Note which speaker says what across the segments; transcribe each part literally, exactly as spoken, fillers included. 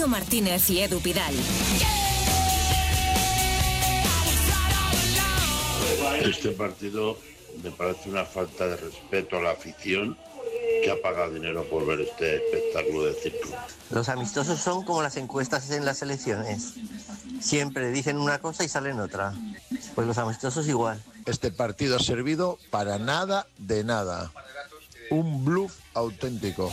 Speaker 1: Alberto Martínez y Edu Pidal.
Speaker 2: Este partido me parece una falta de respeto a la afición que ha pagado dinero por ver este espectáculo de circo.
Speaker 3: Los amistosos son como las encuestas en las elecciones. Siempre dicen una cosa y salen otra. Pues los amistosos igual.
Speaker 4: Este partido ha servido para nada de nada. Un bluff auténtico.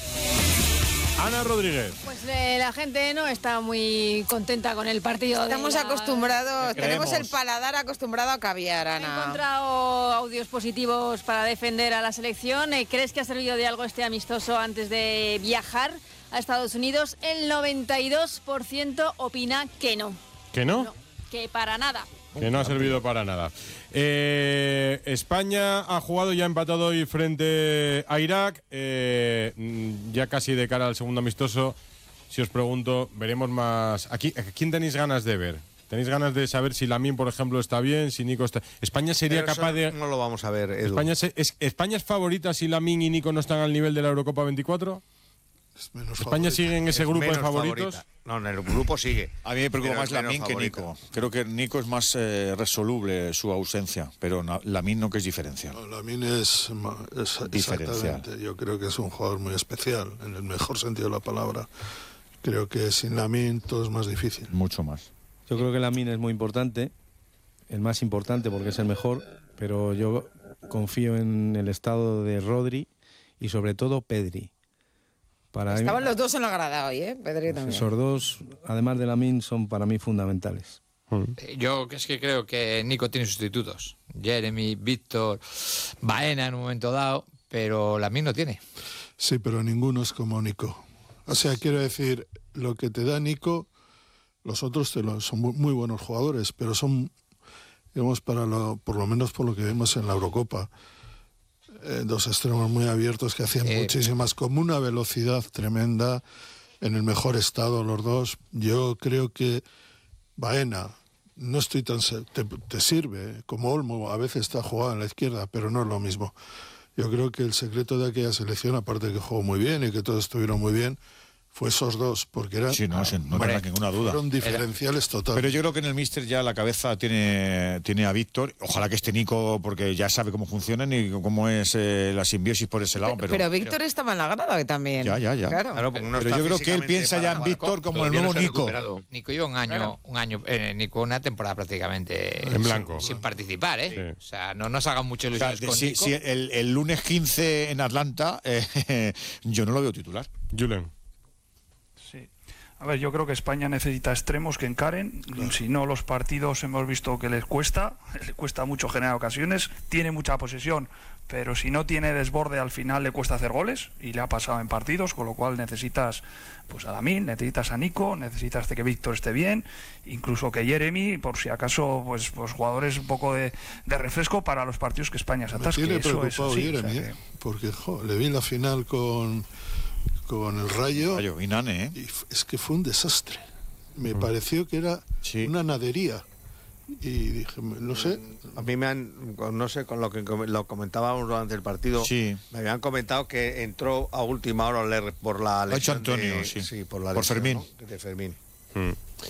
Speaker 5: Ana Rodríguez.
Speaker 6: Pues eh, la gente no está muy contenta con el partido.
Speaker 7: Estamos
Speaker 6: de la...
Speaker 7: acostumbrados, tenemos el paladar acostumbrado a caviar, Ana.
Speaker 6: He encontrado audios positivos para defender a la selección. ¿Crees que ha servido de algo este amistoso antes de viajar a Estados Unidos? El noventa y dos por ciento opina que no.
Speaker 5: ¿Que no?
Speaker 6: No, que para nada.
Speaker 5: Que no ha servido para nada. Eh, España ha jugado y ha empatado hoy frente a Irak. Eh, ya casi de cara al segundo amistoso, si os pregunto, veremos más... ¿A quién, a quién tenéis ganas de ver? ¿Tenéis ganas de saber si Lamine, por ejemplo, está bien, si Nico está...? ¿España sería
Speaker 8: Pero
Speaker 5: capaz de...?
Speaker 8: No lo vamos a ver, Edu.
Speaker 5: ¿España, se, es, ¿España es favorita si Lamine y Nico no están al nivel de la Eurocopa veinticuatro? ¿España favorita. Sigue en ese
Speaker 8: Es
Speaker 5: grupo de
Speaker 8: menos
Speaker 5: favoritos?
Speaker 8: favorita. No, en el grupo sigue.
Speaker 9: A mí me preocupa
Speaker 8: Pero
Speaker 9: más
Speaker 8: es menos
Speaker 9: Lamine que
Speaker 8: favorita.
Speaker 9: Nico. Creo que Nico es más eh, resoluble su ausencia, pero na- Lamine no, que es diferencial.
Speaker 10: No, Lamine es, ma- es
Speaker 9: Diferencial.
Speaker 10: exactamente. Yo creo que es un jugador muy especial, en el mejor sentido de la palabra. Creo que sin Lamine todo es más difícil.
Speaker 9: Mucho más.
Speaker 11: Yo creo que Lamine es muy importante, el más importante porque es el mejor, pero yo confío en el estado de Rodri y sobre todo Pedri. Para
Speaker 7: Estaban
Speaker 11: mí,
Speaker 7: los dos en la grada hoy, ¿eh? Pedri también.
Speaker 11: esos dos, además de Lamine, son para mí fundamentales.
Speaker 12: Yo es que creo que Nico tiene sustitutos. Jeremy, Víctor, Baena en un momento dado, pero Lamine no tiene.
Speaker 10: Sí, pero ninguno es como Nico. O sea, quiero decir, lo que te da Nico, los otros te lo, son muy, muy buenos jugadores, pero son, digamos, para lo, por lo menos por lo que vemos en la Eurocopa, eh, dos extremos muy abiertos que hacían
Speaker 12: Eh,
Speaker 10: muchísimas, como una velocidad tremenda, en el mejor estado los dos. Yo creo que Baena, no estoy tan se- te, te sirve, como Olmo a veces está jugado en la izquierda, pero no es lo mismo. Yo creo que el secreto de aquella selección, aparte de que jugó muy bien y que todos estuvieron muy bien, fue esos dos, porque eran,
Speaker 9: Sí, no, sí, no tenga ninguna duda.
Speaker 10: fueron diferenciales totales.
Speaker 9: Pero yo creo que en el míster ya la cabeza tiene, tiene a Víctor. Ojalá que esté Nico, porque ya sabe cómo funcionan y cómo es eh, la simbiosis por ese lado. Pero,
Speaker 7: Pero Víctor estaba en la grada hoy también.
Speaker 9: Ya, ya, ya.
Speaker 7: Claro.
Speaker 8: Claro, porque no
Speaker 9: pero
Speaker 8: está
Speaker 9: yo creo que él
Speaker 8: físicamente
Speaker 9: piensa ya en
Speaker 8: para
Speaker 9: Víctor
Speaker 8: jugar.
Speaker 9: como el
Speaker 12: Todavía no
Speaker 9: nuevo
Speaker 12: se ha
Speaker 9: Nico.
Speaker 12: recuperado. Nico lleva un año,
Speaker 7: Claro.
Speaker 12: un año, eh, Nico una temporada prácticamente
Speaker 5: En blanco.
Speaker 12: sin, sin participar, ¿eh?
Speaker 5: Sí.
Speaker 12: O sea, no nos hagan mucha
Speaker 9: O sea,
Speaker 12: ilusiones
Speaker 9: de-
Speaker 12: con
Speaker 9: si,
Speaker 12: Nico.
Speaker 9: si el, el lunes quince en Atlanta, eh, yo no lo veo titular.
Speaker 5: Julen.
Speaker 13: Sí. A ver, yo creo que España necesita extremos que encaren. Si no, los partidos hemos visto que les cuesta, le cuesta mucho generar ocasiones. Tiene mucha posesión, pero si no tiene desborde, al final le cuesta hacer goles, y le ha pasado en partidos, con lo cual necesitas pues a Lamine, necesitas a Nico, necesitas de que Víctor esté bien, incluso que Jeremy, por si acaso, pues, pues jugadores un poco de, de refresco para los partidos que España se
Speaker 10: Me
Speaker 13: atasque.
Speaker 10: tiene
Speaker 13: Eso es
Speaker 10: preocupado
Speaker 13: así,
Speaker 10: Jeremy,
Speaker 13: o sea
Speaker 10: ¿eh?
Speaker 13: que-
Speaker 10: porque jo, le vi en la final con, con el Rayo,
Speaker 9: Rayo, y Nane, ¿eh?
Speaker 10: y f- es que fue un desastre. Me pareció que era
Speaker 9: Sí.
Speaker 10: una nadería. Y dije, no sé,
Speaker 8: A mí me han, con- no sé, con lo que com- lo comentábamos durante el partido,
Speaker 9: Sí.
Speaker 8: me habían comentado que entró a última hora le- por la
Speaker 9: Lo ha hecho
Speaker 8: lesión
Speaker 9: Antonio,
Speaker 8: de,
Speaker 9: sí.
Speaker 8: por la
Speaker 9: Por
Speaker 8: lesión,
Speaker 9: Fermín.
Speaker 8: ¿no? De Fermín.
Speaker 5: Mm.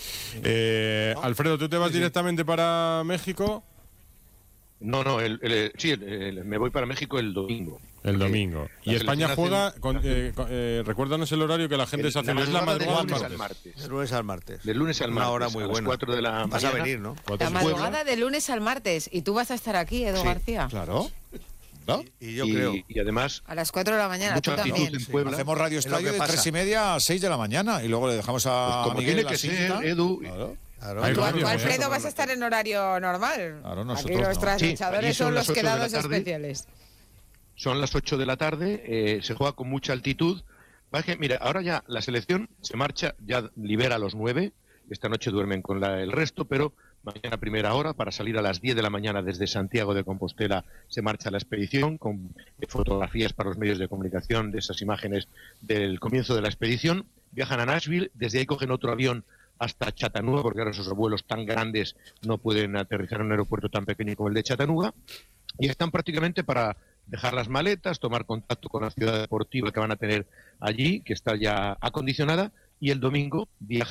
Speaker 5: Eh, Alfredo, ¿tú te vas directamente para México?
Speaker 14: No, no, el, el- sí, el- el- me voy para México el domingo.
Speaker 5: El domingo.
Speaker 14: La
Speaker 5: Y España
Speaker 14: selección
Speaker 5: juega,
Speaker 14: hace-
Speaker 5: con, eh, con- eh, recuérdanos el horario que la gente
Speaker 14: El-
Speaker 5: se hace.
Speaker 14: la
Speaker 5: ¿Es la
Speaker 14: madrugada
Speaker 5: madrugada
Speaker 14: del
Speaker 5: del
Speaker 14: lunes
Speaker 5: martes?
Speaker 14: al martes.
Speaker 8: De lunes al martes.
Speaker 14: De lunes al
Speaker 8: Una
Speaker 14: martes.
Speaker 8: hora muy
Speaker 14: a las
Speaker 8: buena.
Speaker 14: cuatro de la
Speaker 8: Vas a
Speaker 14: mañana.
Speaker 8: venir, ¿no?
Speaker 5: Cuatro
Speaker 7: La
Speaker 5: y-
Speaker 7: madrugada de lunes al martes. Y tú vas a estar aquí, Edu
Speaker 14: Sí,
Speaker 7: García.
Speaker 9: Claro. ¿No?
Speaker 8: Y yo
Speaker 14: y,
Speaker 8: creo.
Speaker 14: y además,
Speaker 7: A las cuatro de la mañana, tú
Speaker 14: mucha actitud
Speaker 7: también.
Speaker 14: en Puebla.
Speaker 9: Hacemos Radio
Speaker 8: Es lo
Speaker 9: Estadio
Speaker 8: que
Speaker 9: de
Speaker 8: pasa.
Speaker 9: tres y media a seis de la mañana y luego le dejamos a
Speaker 14: Pues como
Speaker 9: Miguel
Speaker 14: tiene
Speaker 9: la
Speaker 14: que ser,
Speaker 9: siesta.
Speaker 14: Edu.
Speaker 9: Claro.
Speaker 8: Claro.
Speaker 5: Hay
Speaker 7: Tú,
Speaker 5: radio,
Speaker 7: tú,
Speaker 5: ¿eh?
Speaker 7: Alfredo, vas a estar en horario normal.
Speaker 9: Claro, nosotros
Speaker 7: Aquí los
Speaker 9: no.
Speaker 7: trasnochadores
Speaker 14: Sí, allí son
Speaker 7: son
Speaker 14: las
Speaker 7: los
Speaker 14: ocho de la
Speaker 7: quedados
Speaker 14: tarde.
Speaker 7: especiales.
Speaker 14: Son las ocho de la tarde, eh, se juega con mucha altitud. Va que, mira, ahora ya la selección se marcha, ya libera a los nueve. Esta noche duermen con la- el resto, pero mañana a primera hora, para salir a las diez de la mañana desde Santiago de Compostela, se marcha la expedición con eh, fotografías para los medios de comunicación de esas imágenes del comienzo de la expedición. Viajan a Nashville, desde ahí cogen otro avión hasta Chattanooga, porque ahora esos vuelos tan grandes no pueden aterrizar en un aeropuerto tan pequeño como el de Chattanooga, y están prácticamente para dejar las maletas, tomar contacto con la ciudad deportiva que van a tener allí, que está ya acondicionada, y el domingo viajan